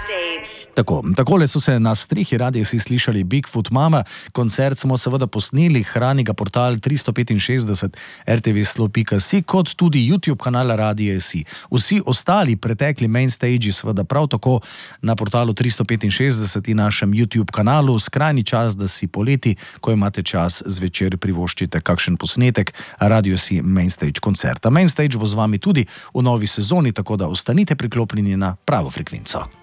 Takole so se na strehi Radia SI slišali Bigfoot Mama. Koncert smo seveda posneli, hrani ga portal 365 rtvslo.si kot tudi YouTube kanala Radia SI. Vsi ostali pretekli mainstagi seveda prav tako na portalu 365 in našem YouTube kanalu. Skrajni čas, da si poleti, ko imate čas zvečer, privoščite kakšen posnetek Radio SI mainstage koncerta. Mainstage bo z vami tudi v novi sezoni, tako da ostanite priklopljeni na pravo frekvenco.